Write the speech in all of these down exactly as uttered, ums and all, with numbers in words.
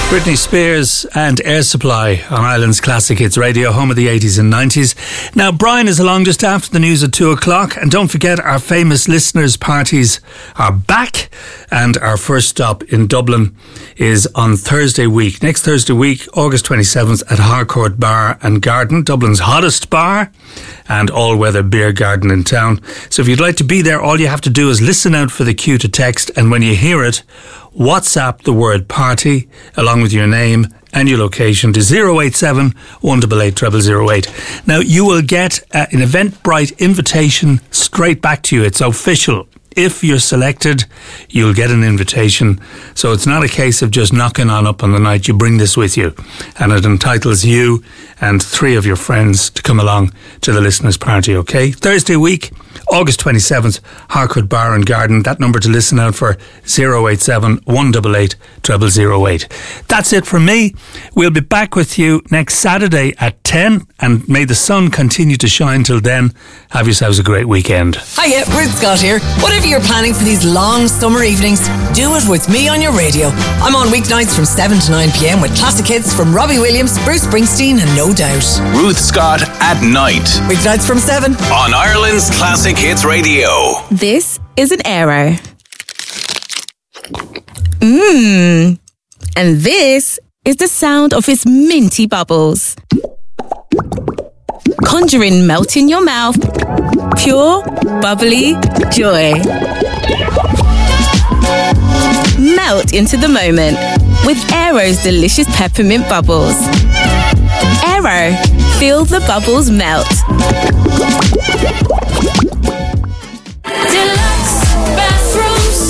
Britney Spears and Air Supply on Ireland's Classic Hits Radio, home of the eighties and nineties. Now, Brian is along just after the news at two o'clock. And don't forget, our famous listeners' parties are back. And our first stop in Dublin is on Thursday week. Next Thursday week, August twenty-seventh, at Harcourt Bar and Garden, Dublin's hottest bar and all-weather beer garden in town. So if you'd like to be there, all you have to do is listen out for the cue to text. And when you hear it, WhatsApp the word party along with your name and your location to zero eight seven, one eight eight, zero zero zero eight. Now, you will get uh, an Eventbrite invitation straight back to you. It's official. If you're selected, you'll get an invitation. So it's not a case of just knocking on up on the night. You bring this with you. And it entitles you and three of your friends to come along to the listeners' party, okay? Thursday week, August twenty-seventh, Harcourt Bar and Garden. That number to listen out for, zero eight seven, one eight eight, zero zero zero eight. That's it from me. We'll be back with you next Saturday at ten. And may the sun continue to shine till then. Have yourselves a great weekend. Hiya, Ruth Scott here. Whatever you're planning for these long summer evenings, do it with me on your radio. I'm on weeknights from seven to nine p.m. with classic hits from Robbie Williams, Bruce Springsteen and No Doubt. Ruth Scott at night. Weeknights from seven. On Ireland's Classic Hits Radio. This is an Aero. Mmm. And this is the sound of its minty bubbles. Conjuring melt in your mouth. Pure, bubbly joy. Melt into the moment with Aero's delicious peppermint bubbles. Aero, feel the bubbles melt. Deluxe bathrooms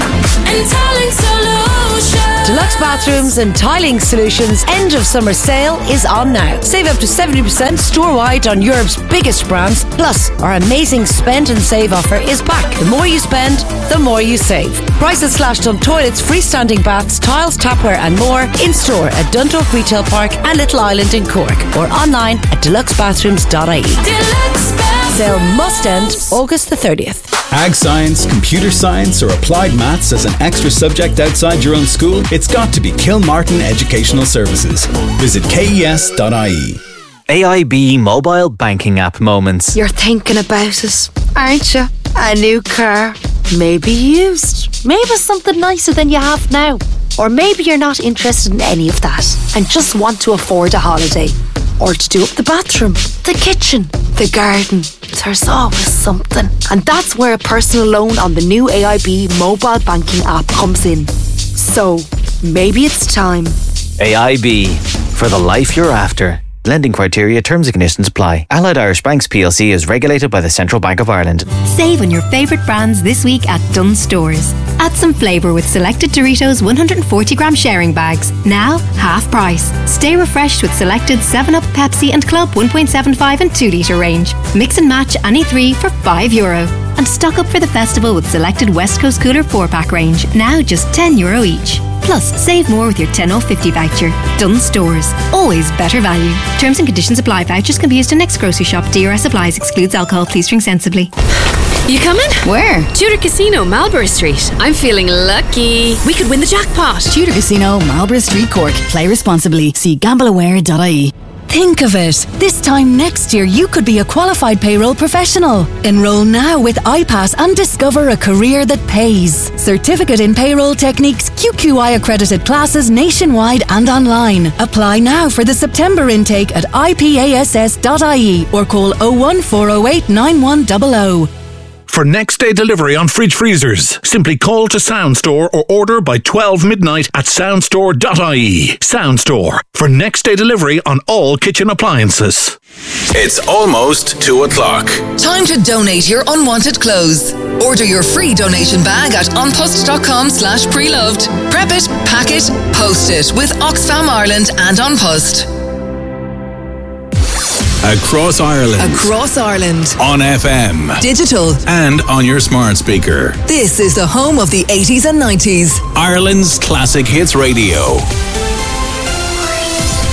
and tiling solutions. Deluxe Bathrooms and Tiling Solutions end of summer sale is on now. Save up to seventy percent store-wide on Europe's biggest brands. Plus, our amazing spend and save offer is back. The more you spend, the more you save. Prices slashed on toilets, freestanding baths, tiles, tapware and more in-store at Dundalk Retail Park and Little Island in Cork or online at deluxe bathrooms dot I E. Deluxe bathrooms. Sale must end August the thirtieth. Ag science, computer science or applied maths as an extra subject outside your own school? It's got to be Kilmartin Educational Services. Visit K E S dot I E. A I B mobile banking app moments. You're thinking about it, aren't you? A new car, maybe used, maybe something nicer than you have now. Or maybe you're not interested in any of that and just want to afford a holiday. Or to do up the bathroom, the kitchen, the garden. There's always something. And that's where a personal loan on the new A I B mobile banking app comes in. So, maybe it's time. A I B, for the life you're after. Lending criteria, terms and conditions apply. Allied Irish Banks P L C is regulated by the Central Bank of Ireland. Save on your favourite brands this week at Dunn Stores. Add some flavour with selected Doritos one hundred forty gram sharing bags. Now, half price. Stay refreshed with selected seven up, Pepsi and Club one point seven five and two litre range. Mix and match any three for five euro. And stock up for the festival with selected West Coast Cooler four pack range. Now just ten euro each. Plus, save more with your ten off fifty voucher. Dunn Stores. Always better value. Terms and conditions apply. Vouchers can be used in next grocery shop. D R S applies. Excludes alcohol. Please drink sensibly. You coming? Where? Tudor Casino, Marlborough Street. I'm feeling lucky. We could win the jackpot. Tudor Casino, Marlborough Street, Cork. Play responsibly. See gamble aware dot I E. Think of it. This time next year, you could be a qualified payroll professional. Enroll now with iPass and discover a career that pays. Certificate in Payroll Techniques, Q Q I accredited classes nationwide and online. Apply now for the September intake at I P A S S dot I E or call oh one four oh eight nine one zero zero. For next day delivery on fridge freezers, simply call to Soundstore or order by twelve midnight at soundstore dot I E. Soundstore, for next day delivery on all kitchen appliances. It's almost two o'clock. Time to donate your unwanted clothes. Order your free donation bag at onpost.com slash preloved. Prep it, pack it, post it with Oxfam Ireland and On Post. Across Ireland. Across Ireland. On F M. Digital. And on your smart speaker. This is the home of the eighties and nineties. Ireland's Classic Hits Radio. At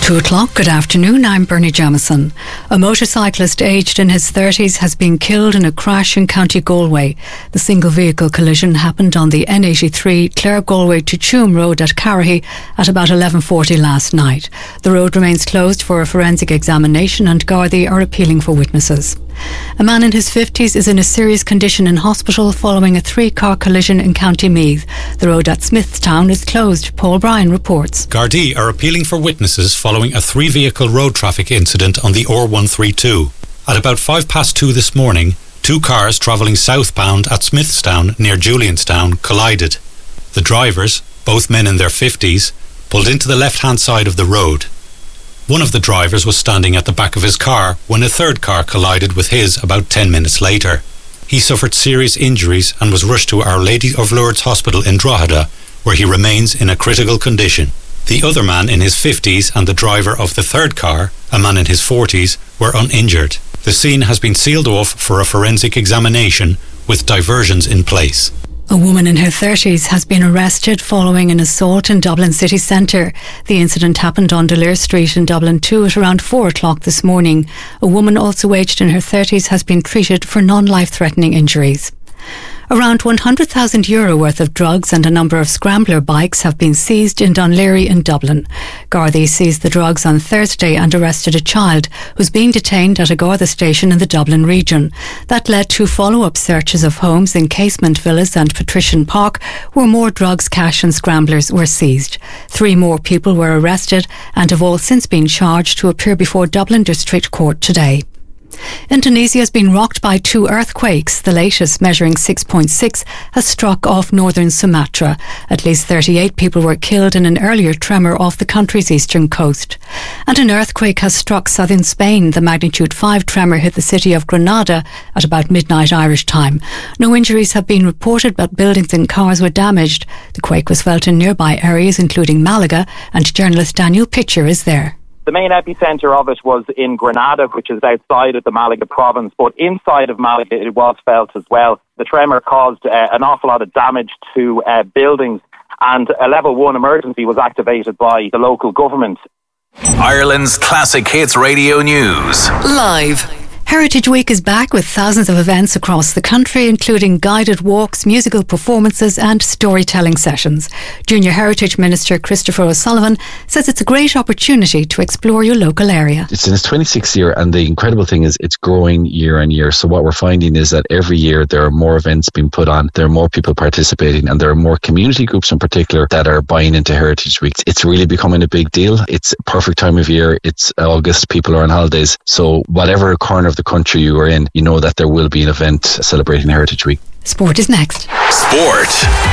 Two o'clock, good afternoon, I'm Bernie Jamieson. A motorcyclist aged in his thirties has been killed in a crash in County Galway. The single vehicle collision happened on the N eighty-three Clare Galway to Tuam Road at Carrahy at about eleven forty last night. The road remains closed for a forensic examination and Gardaí are appealing for witnesses. A man in his fifties is in a serious condition in hospital following a three-car collision in County Meath. The road at Smithstown is closed. Paul Bryan reports. Gardaí are appealing for witnesses following a three-vehicle road traffic incident on the O R one thirty-two. At about five past two this morning, two cars travelling southbound at Smithstown near Julianstown collided. The drivers, both men in their fifties, pulled into the left-hand side of the road. One of the drivers was standing at the back of his car when a third car collided with his about ten minutes later. He suffered serious injuries and was rushed to Our Lady of Lourdes Hospital in Drogheda, where he remains in a critical condition. The other man in his fifties and the driver of the third car, a man in his forties, were uninjured. The scene has been sealed off for a forensic examination with diversions in place. A woman in her thirties has been arrested following an assault in Dublin city centre. The incident happened on Delir Street in Dublin two at around four o'clock this morning. A woman also aged in her thirties has been treated for non-life-threatening injuries. Around one hundred thousand euro worth of drugs and a number of scrambler bikes have been seized in Dunleary in Dublin. Gardaí seized the drugs on Thursday and arrested a child who was being detained at a Garda station in the Dublin region. That led to follow-up searches of homes in Casement Villas and Patrician Park, where more drugs, cash and scramblers were seized. Three more people were arrested and have all since been charged to appear before Dublin District Court today. Indonesia has been rocked by two earthquakes. The latest, measuring six point six, has struck off northern Sumatra. At least thirty-eight people were killed in an earlier tremor off the country's eastern coast. And an earthquake has struck southern Spain. The magnitude five tremor hit the city of Granada at about midnight Irish time. No injuries have been reported, but buildings and cars were damaged. The quake was felt in nearby areas, including Malaga, and journalist Daniel Pitcher is there. The main epicentre of it was in Granada, which is outside of the Malaga province, but inside of Malaga it was felt as well. The tremor caused uh, an awful lot of damage to uh, buildings, and a level one emergency was activated by the local government. Ireland's Classic Hits Radio News. Live. Heritage Week is back with thousands of events across the country, including guided walks, musical performances and storytelling sessions. Junior Heritage Minister Christopher O'Sullivan says it's a great opportunity to explore your local area. It's in its twenty-sixth year, and the incredible thing is it's growing year on year. So what we're finding is that every year there are more events being put on, there are more people participating, and there are more community groups in particular that are buying into Heritage Week. It's really becoming a big deal. It's a perfect time of year. It's August, people are on holidays. So whatever corner of the country you are in, you know that there will be an event celebrating Heritage Week. Sport is next. Sport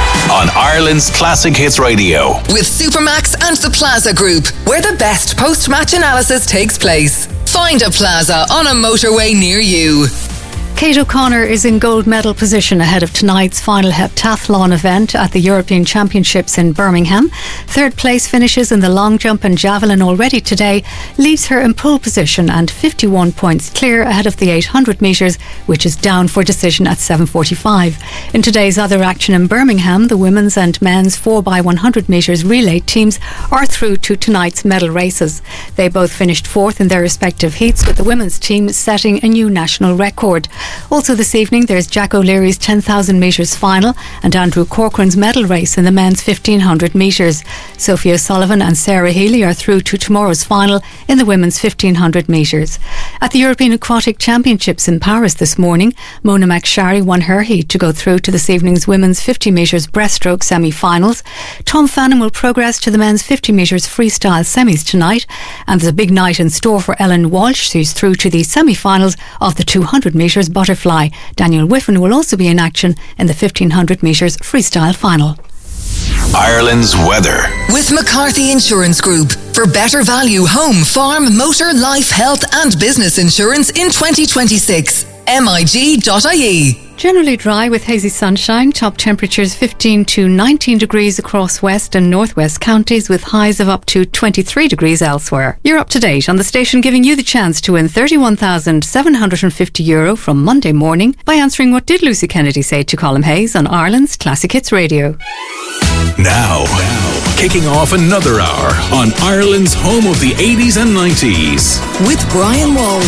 on Ireland's Classic Hits Radio. With Supermax and the Plaza Group, where the best post-match analysis takes place. Find a Plaza on a motorway near you. Kate O'Connor is in gold medal position ahead of tonight's final heptathlon event at the European Championships in Birmingham. Third place finishes in the long jump and javelin already today, leaves her in pole position and fifty-one points clear ahead of the eight hundred metres, which is down for decision at seven forty-five. In today's other action in Birmingham, the women's and men's four by one hundred metres relay teams are through to tonight's medal races. They both finished fourth in their respective heats, with the women's team setting a new national record. Also this evening there's Jack O'Leary's ten thousand metres final and Andrew Corcoran's medal race in the men's fifteen hundred metres. Sophie O'Sullivan and Sarah Healy are through to tomorrow's final in the women's fifteen hundred metres. At the European Aquatic Championships in Paris this morning, Mona McSharry won her heat to go through to this evening's women's fifty metres breaststroke semi-finals. Tom Fannin will progress to the men's fifty metres freestyle semis tonight, and there's a big night in store for Ellen Walsh, who's through to the semi-finals of the two hundred metres butterfly. Daniel Whiffen will also be in action in the fifteen hundred metres freestyle final. Ireland's weather. With McCarthy Insurance Group. For better value home, farm, motor, life, health and business insurance in twenty twenty-six. M I G dot I E. Generally dry with hazy sunshine, top temperatures fifteen to nineteen degrees across west and northwest counties, with highs of up to twenty-three degrees elsewhere. You're up to date on the station, giving you the chance to win thirty-one thousand seven hundred fifty euro from Monday morning by answering What Did Lucy Kennedy Say to Colm Hayes on Ireland's Classic Hits Radio. Now, now. kicking off another hour on Ireland's home of the eighties and nineties. With Brian Walsh.